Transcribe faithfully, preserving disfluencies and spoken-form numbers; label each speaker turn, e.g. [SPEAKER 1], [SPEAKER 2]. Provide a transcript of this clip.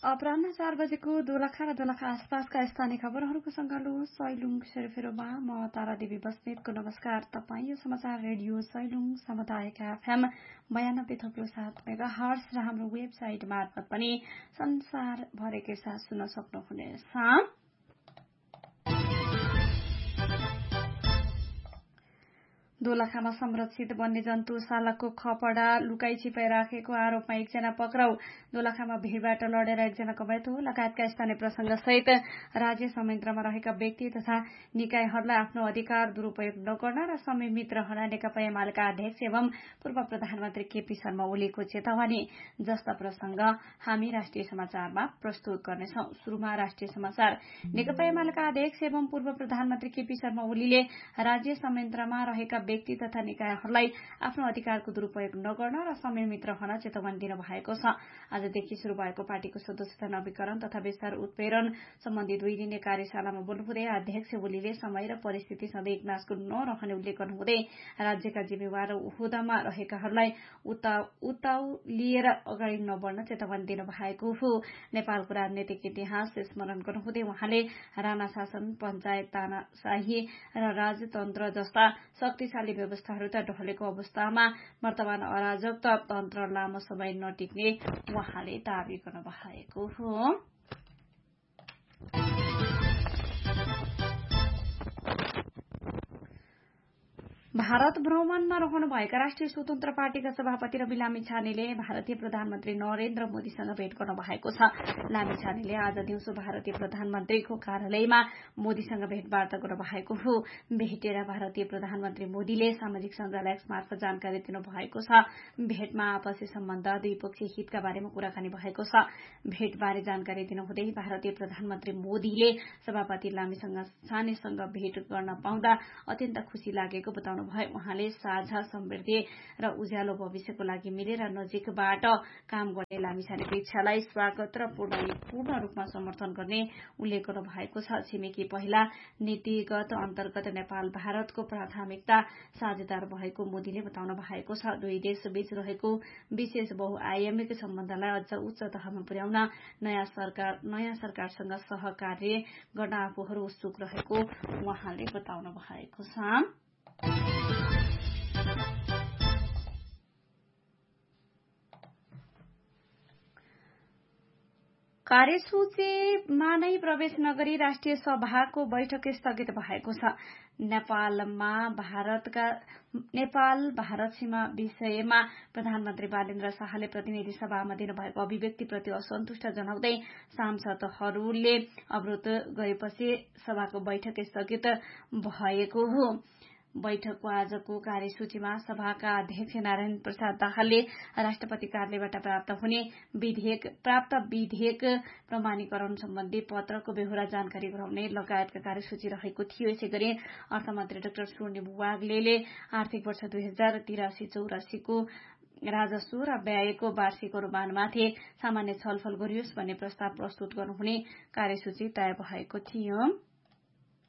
[SPEAKER 1] अपराह्न चार बजेको दोलखा र दोलखा आसपासका स्थानीय खबरहरूको संगालो सैलुङ सेरफेरोमा म तारा देवी बस्नेतको नमस्कार। तपाईँ यो समाचार रेडियो सैलुङ सामुदायिक एफएम बयानब्बे थप्लो सात मेगा हर्स र हाम्रो वेबसाइट मार्फत पनि संसारभरिकै साथ सुन्न सक्नुहुनेछ। दोलखामा संरक्षित वन्यजन्तु सालकको खपडा लुकाई छिपाई राखेको आरोपमा एकजना पक्राउ। दोलखामा भीड़बाट लडेर एकजनाको मृत्यु लगायतका स्थानीय प्रसंग सहित राज्य संयन्त्रमा रहेका व्यक्ति तथा निकायहरूलाई आफ्नो अधिकार दुरूपयोग नगर्न र संयमित रहन नेकपा एमालेका अध्यक्ष एवं पूर्व प्रधानमन्त्री केपी शर्मा ओलीको चेतावनी जस्ता प्रसंग हामी राष्ट्रिय समाचारमा प्रस्तुत गर्नेछौं। शुरूमा राष्ट्रिय समाचार। नेकपा एमालेका अध्यक्ष एवं पूर्व प्रधानमन्त्री केपी शर्मा ओलीले राज्य संयन्त्रमा रहेका व्यक्ति तथा निकायहरूलाई आफ्नो अधिकारको दुरूपयोग नगर्न र संयमित रहन चेतावनी दिनु भएको छ। आजदेखि शुरू भएको पार्टीको सदस्यता नवीकरण तथा विस्तार उत्प्रेरण सम्बन्धी दुई दिने कार्यशालामा बोल्नुहुँदै अध्यक्ष ओलीले समय र परिस्थिति सधैँ एकनासको नरहने उल्लेख गर्नुहुँदै राज्यका जिम्मेवार ओहदामा रहेकाहरूलाई उताउ लिएर अगाडि नबढ्न चेतावनी दिनु भएको हो। नेपालको राजनैतिक इतिहास स्मरण गर्नुहुँदै उहाँले राणा शासन, पञ्चायत तानाशाही र राजतन्त्र जस्ता शक्तिशाली व्यवस्थाहरू त ढलेको अवस्थामा वर्तमान अराजक तन्त्र लामो समय नटिक्ने उहाँले दावी गर्नु भएको हो। भारत भ्रमणमा रहनुभएका राष्ट्रिय स्वतन्त्र पार्टीका सभापति रवि लामिछानेले भारतीय प्रधानमन्त्री नरेन्द्र मोदीसँग भेट गर्नु भएको छ। लामिछानेले आज दिउँसो भारतीय प्रधानमन्त्रीको कार्यालयमा मोदीसँग भेटवार्ता गर्नु भएको हो। भेटेर भारतीय प्रधानमन्त्री मोदीले सामाजिक सञ्जाल एक्स मार्फत जानकारी दिनु भएको छ। भेटमा आपसी सम्बन्ध, द्विपक्षीय हितका बारेमा कुराकानी भएको छ। भेटबारे जानकारी दिनुहुँदै भारतीय प्रधानमन्त्री मोदीले सभापति लामिछानेसँग भेट गर्न पाउँदा अत्यन्त खुशी लागेको बताउनु भयो। उहाँले साझा समृद्धि र उज्यालो भविष्यको लागि मिलेर नजिकबाट काम गर्ने लामिछानेको इच्छालाई स्वागत र पूर्ण रूपमा समर्थन गर्ने उल्लेख गर्नु भएको छ। छिमेकी पहिला नीतिगत अन्तर्गत नेपाल भारतको प्राथमिकता साझेदार भएको मोदीले बताउनु भएको छ। दुई देशबीच रहेको विशेष बहुआयामिक सम्बन्धलाई अझ उच्च तहमा पुर्याउन नयाँ सरकार नयाँ सरकारसँग सहकार्य गर्न आफूहरू उत्सुक रहेको उहाँले बताउनु भएको छ। कार्यसूचीमा नै प्रवेश नगरी राष्ट्रिय सभाको बैठक स्थगित भएको छ। नेपालमा भारतका नेपाल भारत सीमा विषयमा प्रधानमन्त्री बालेन्द्र शाहले प्रतिनिधि सभामा दिनुभएको अभिव्यक्तिप्रति असन्तुष्ट जनाउँदै सांसदहरूले अवरोध गरेपछि सभाको बैठक स्थगित भएको हो। बैठकको आजको कार्यसूचीमा सभाका अध्यक्ष नारायण प्रसाद दाहालले राष्ट्रपति कार्यालयबाट प्राप्त हुने विधेयक प्राप्त विधेयक प्रमाणीकरण सम्बन्धी पत्रको बेहोरा जानकारी गराउने लगायतका कार्यसूची रहेको थियो। यसै गरी अर्थमन्त्री डाक्टर स्वर्णिम वाग्लेले आर्थिक वर्ष दुई हजार तिरासी चौरासीको राजस्व र व्ययको वार्षिक अनुमानमाथि सामान्य छलफल गरियोस् भन्ने प्रस्ताव प्रस्तुत गर्नुहुने कार्यसूची तय भएको थियो।